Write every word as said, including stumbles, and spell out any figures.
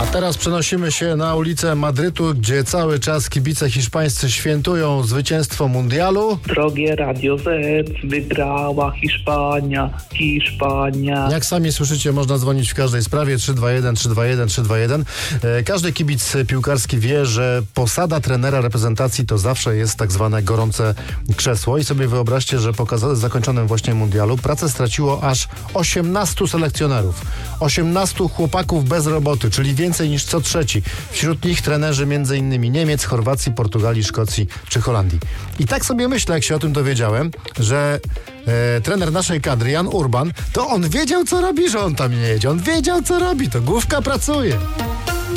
Teraz przenosimy się na ulicę Madrytu, gdzie cały czas kibice hiszpańscy świętują zwycięstwo mundialu. Drogie Radio Z, wygrała Hiszpania, Hiszpania. Jak sami słyszycie, można dzwonić w każdej sprawie trzy dwa jeden, trzy dwa jeden, trzy dwa jeden. E, każdy kibic piłkarski wie, że posada trenera reprezentacji to zawsze jest tak zwane gorące krzesło i sobie wyobraźcie, że po kaza- zakończonym właśnie mundialu pracę straciło aż osiemnastu selekcjonerów. osiemnastu chłopaków bez roboty, czyli więcej niż co trzeci. Wśród nich trenerzy między innymi Niemiec, Chorwacji, Portugalii, Szkocji czy Holandii. I tak sobie myślę, jak się o tym dowiedziałem, że e, trener naszej kadry, Jan Urban, to on wiedział, co robi, że on tam nie jedzie. On wiedział, co robi. To główka pracuje.